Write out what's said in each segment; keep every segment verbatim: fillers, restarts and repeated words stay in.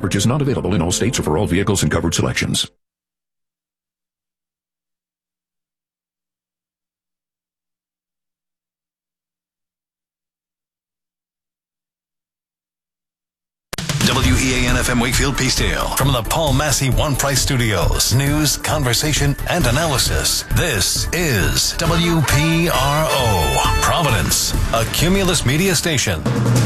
Coverage is not available in all states or for all vehicles and covered selections. W E A N F M Wakefield Peacedale from the Paul Massey One Price Studios. News, conversation, and analysis. This is W P R O, Providence, a Cumulus media station.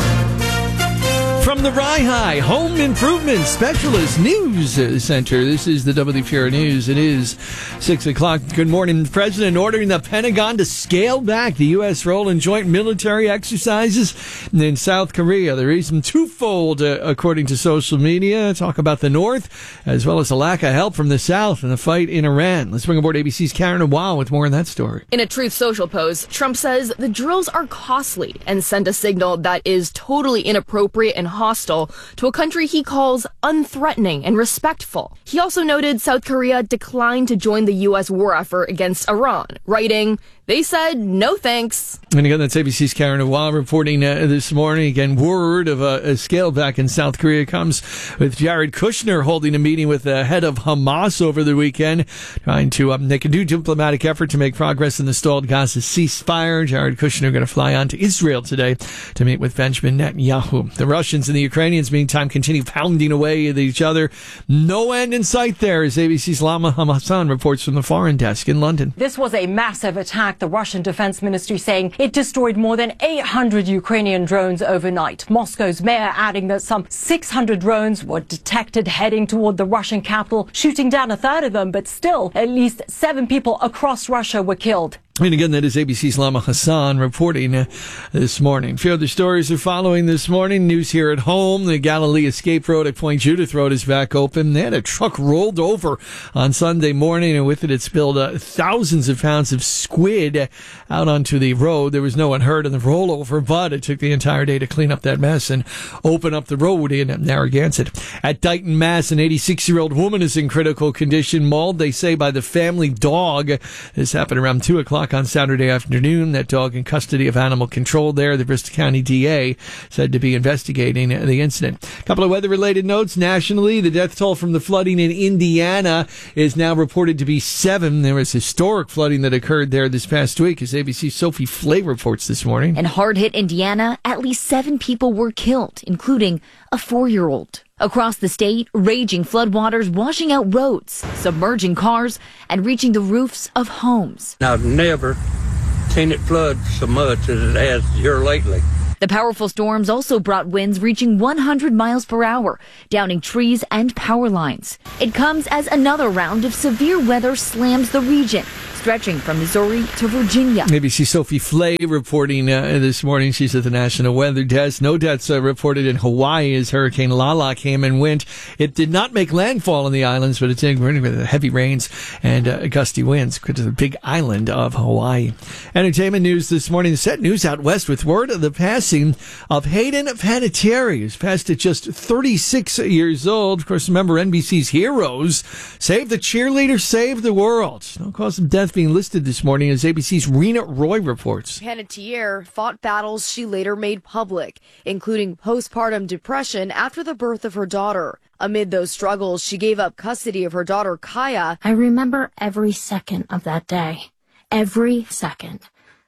From the Rye High Home Improvement Specialist News Center, this is the W P R News. It is six o'clock. Good morning. The President ordering the Pentagon to scale back the U S role in joint military exercises in South Korea. The reason twofold, uh, according to social media. Talk about the North, as well as the lack of help from the South in the fight in Iran. Let's bring aboard A B C's Karen Awal with more on that story. In a Truth Social post, Trump says the drills are costly and send a signal that is totally inappropriate and hostile to a country he calls unthreatening and respectful. He also noted South Korea declined to join the U S war effort against Iran, writing, "They said no thanks." And again, that's A B C's Karen Awal reporting uh, this morning. Again, word of a, a scale back in South Korea comes with Jared Kushner holding a meeting with the head of Hamas over the weekend, trying to um, make a new diplomatic effort to make progress in the stalled Gaza ceasefire. Jared Kushner going to fly on to Israel today to meet with Benjamin Netanyahu. The Russians and the Ukrainians, meantime, continue pounding away at each other. No end in sight there, as A B C's Lama Hassan reports from the foreign desk in London. This was a massive attack. The Russian Defense Ministry saying it destroyed more than eight hundred Ukrainian drones overnight. Moscow's mayor adding that some six hundred drones were detected heading toward the Russian capital, shooting down a third of them, but still at least seven people across Russia were killed. And again, that is A B C's Lama Hassan reporting uh, this morning. A few other stories are following this morning. News here at home. The Galilee Escape Road at Point Judith Road is back open. They had a truck rolled over on Sunday morning, and with it, it spilled uh, thousands of pounds of squid out onto the road. There was no one hurt in the rollover, but it took the entire day to clean up that mess and open up the road in Narragansett. At Dighton, Mass, an eighty-six-year-old woman is in critical condition, mauled, they say, by the family dog. This happened around two o'clock on Saturday afternoon. That dog in custody of animal control there. The Bristol County D A said to be investigating the incident. A couple of weather-related notes nationally. The death toll from the flooding in Indiana is now reported to be seven. There was historic flooding that occurred there this past week, as A B C's Sophie Flay reports this morning. In hard-hit Indiana, at least seven people were killed, including a four-year-old. Across the state, raging floodwaters washing out roads, submerging cars, and reaching the roofs of homes. I've never seen it flood so much as it has here lately. The powerful storms also brought winds reaching one hundred miles per hour, downing trees and power lines. It comes as another round of severe weather slams the region, stretching from Missouri to Virginia. A B C's Sophie Flay reporting uh, this morning. She's at the National Weather Desk. No deaths uh, reported in Hawaii as Hurricane Lala came and went. It did not make landfall on the islands, but it's in with heavy rains and uh, gusty winds to the big island of Hawaii. Entertainment news this morning. Set news out west with word of the passing of Hayden Panettiere, who's passed at just thirty-six years old. Of course, remember N B C's Heroes. Save the cheerleader, save the world. No cause of death being listed this morning, as A B C's Rena Roy reports. Panettiere fought battles she later made public, including postpartum depression after the birth of her daughter. Amid those struggles, she gave up custody of her daughter, Kaya. I remember every second of that day. Every second.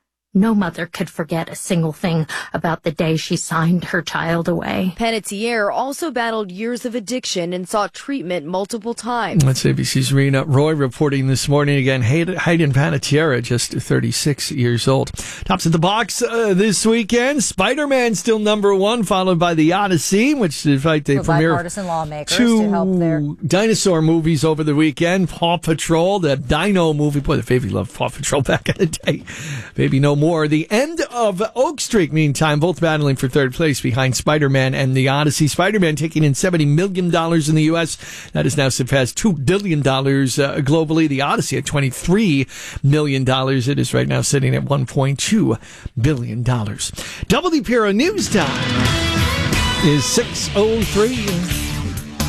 No mother could forget a single thing about the day she signed her child away. Panettiere also battled years of addiction and sought treatment multiple times. That's A B C's Rena Roy reporting this morning. Again, Hayden Panettiere, just thirty-six years old. Tops of the box uh, this weekend. Spider-Man still number one, followed by The Odyssey, which in fact they premiere bipartisan lawmakers two to help their dinosaur movies over the weekend. Paw Patrol, the Dino movie. Boy, the baby loved Paw Patrol back in the day. Baby no more. The end of Oak Street, meantime, both battling for third place behind Spider-Man and The Odyssey. Spider-Man taking in seventy million dollars in the U S That has now surpassed two billion dollars uh, globally. The Odyssey at twenty-three million dollars. It is right now sitting at one point two billion dollars. W P R O News Time is six oh three. It's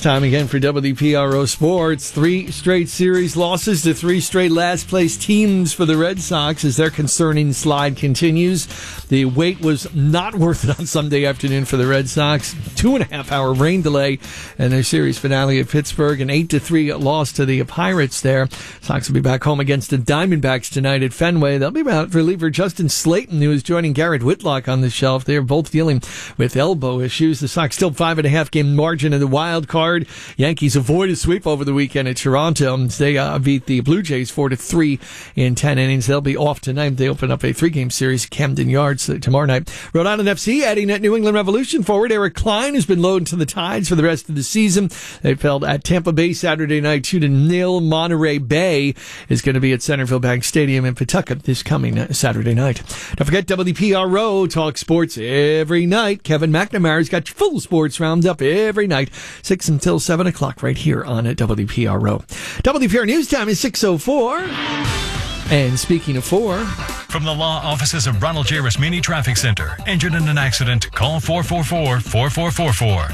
time again for W P R O Sports. Three straight series losses to three straight last-place teams for the Red Sox as their concerning slide continues. The wait was not worth it on Sunday afternoon for the Red Sox. Two and a half hour rain delay and their series finale at Pittsburgh. An eight to three loss to the Pirates there. Sox will be back home against the Diamondbacks tonight at Fenway. They'll be without reliever Justin Slayton, who is joining Garrett Whitlock on the shelf. They're both dealing with elbow issues. The Sox still five and a half game margin in the wild card. Yankees avoid a sweep over the weekend at Toronto. They uh, beat the Blue Jays four to three in ten innings. They'll be off tonight. They open up a three game series at Camden Yards tomorrow night. Rhode Island F C adding at New England Revolution forward Eric Klein has been loaned to the Tides for the rest of the season. They fell at Tampa Bay Saturday night two to nil. Monterey Bay is going to be at Centerville Bank Stadium in Pawtucket this coming Saturday night. Don't forget W P R O talk sports every night. Kevin McNamara's got your full sports roundup every night, six until seven o'clock right here on W P R O. W P R News Time is six oh four. And speaking of four, from the law offices of Ronald J. Rasmini Traffic Center. Injured in an accident? Call four four four, four four four four.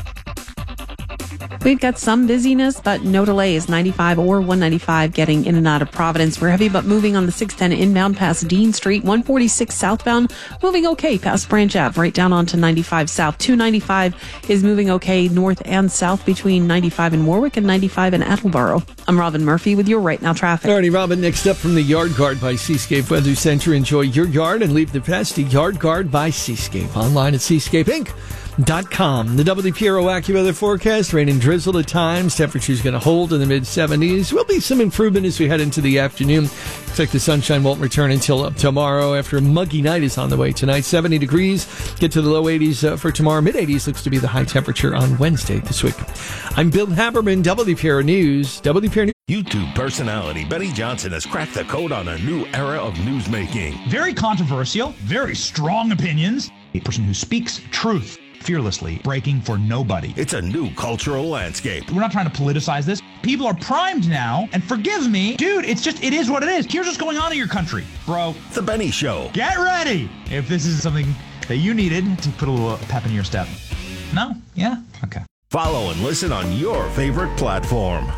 We've got some busyness, but no delays. ninety-five or one ninety-five getting in and out of Providence. We're heavy, but moving on the six ten inbound past Dean Street. one forty-six southbound, moving okay past Branch Ave, right down onto ninety-five south. two ninety-five is moving okay north and south between ninety-five and Warwick and ninety-five in Attleboro. I'm Robin Murphy with your Right Now traffic. Alrighty, Robin, next up from the Yard Guard by Seascape Weather Center. Enjoy your yard and leave the pest. The Yard Guard by Seascape. Online at seascape inc dot com. The W P R O AccuWeather forecast, rain and drizzle at times. Temperature's going to hold in the mid seventies. Will be some improvement as we head into the afternoon. Looks like the sunshine won't return until uh, tomorrow after a muggy night is on the way tonight. seventy degrees. Get to the low eighties uh, for tomorrow. Mid eighties looks to be the high temperature on Wednesday this week. I'm Bill Haberman, W P R News. W P R News. YouTube personality Benny Johnson has cracked the code on a new era of newsmaking. Very controversial, very strong opinions. A person who speaks truth fearlessly, breaking for nobody. It's a new cultural landscape. We're not trying to politicize this. People are primed now, and forgive me, dude, it's just, it is what it is. Here's what's going on in your country, bro. The Benny Show. Get ready if this is something that you needed to put a little pep in your step. No? Yeah? Okay. Follow and listen on your favorite platform.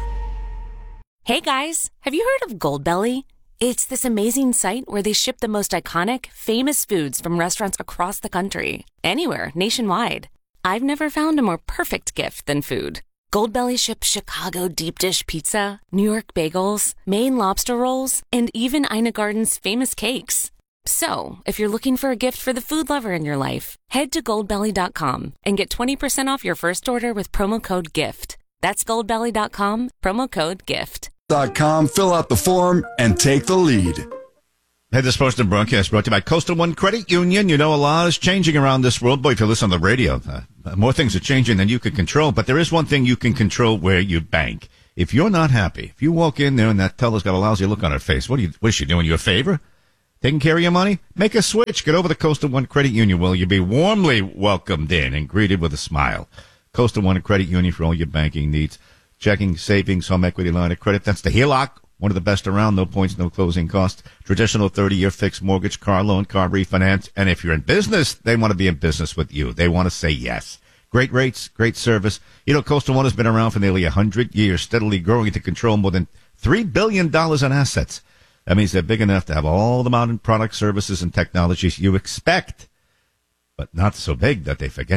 Hey guys, have you heard of Goldbelly? It's this amazing site where they ship the most iconic, famous foods from restaurants across the country. Anywhere, nationwide. I've never found a more perfect gift than food. Goldbelly ships Chicago deep dish pizza, New York bagels, Maine lobster rolls, and even Ina Garden's famous cakes. So, if you're looking for a gift for the food lover in your life, head to goldbelly dot com and get twenty percent off your first order with promo code GIFT. That's goldbelly dot com, promo code GIFT. .com, fill out the form and take the lead. Hey, this Boston broadcast brought to you by Coastal One Credit Union. You know, a lot is changing around this world. Boy, if you listen on the radio, uh, more things are changing than you can control. But there is one thing you can control: where you bank. If you're not happy, if you walk in there and that teller's got a lousy look on her face, what, do you, what is she doing you a favor? Taking care of your money? Make a switch. Get over to Coastal One Credit Union. Will you be warmly welcomed in and greeted with a smile? Coastal One Credit Union for all your banking needs. Checking, savings, home equity line of credit. That's the H E L O C, one of the best around. No points, no closing costs. Traditional thirty-year fixed mortgage, car loan, car refinance. And if you're in business, they want to be in business with you. They want to say yes. Great rates, great service. You know, Coastal One has been around for nearly one hundred years, steadily growing to control more than three billion dollars in assets. That means they're big enough to have all the modern products, services, and technologies you expect, but not so big that they forget